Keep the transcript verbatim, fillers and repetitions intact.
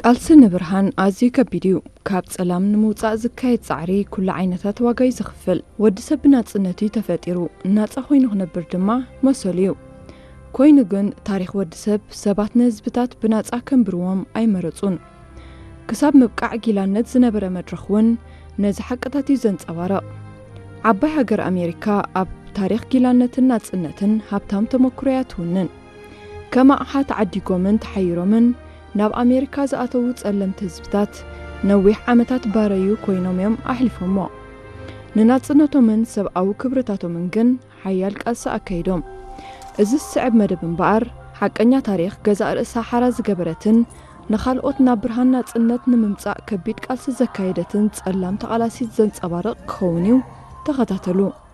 ቃልሲ ንብርሃን ኣዝዩ ከቢድ እዩ ካብ ጸላም ንምውጻእ ዝካየድ ጻዕሪ ኩሉ ዓይነታት ዋጋ ይዝኽፍል ወዲ ሰብ ናጽነቱ ተፈጢሩ ናጻ ኮይኑ ክነብር ድማ መሰሉ እዩ ኮይኑ ግን ታሪኽ ወዲ ሰብ ሰባት ንህዝብታት ብናጻ ከንብርዎም ኣይመረጹን ክሳብ ምብቃዕ ጊላነት ዝነበረ መድረኽ እውን ነዚ ሓቅታት እዩ ዘንጸባርቕ ዓባይ ሃገር ኣሜሪካ ኣብ ታሪኽ ጊላነትን ናጽነትን ሃብታም ተመክሮ እያ ትውንን ከም ኣቕሓ ተዓዲጎምን ተሓይሮምን ናብ ኣሜሪካ ዝኣተዉ ጸለምቲ ህዝብታት ነዊሕ ዓመታት ባረዩ ኮይኖም እዮም ኣሕሊፎሞ ንናጽነቶምን ሰብኣዊ ክብርታቶምን ግን ሓያል ቃልሲ ኣካይዶም እዚ ስዕብ መደብ እምበኣር ሓቀኛ ታሪኽ ገዛእ ርእሳ ሓራ ዝገበረትን ንኻልኦት ናብ ብርሃን ናጽነት ንምምጻእ ከቢድ ቃልሲ ዘካየደትን ጸላም ተቓላሲት ዘንጸባርቕ ክኸውን እዩ ተኸታተሉ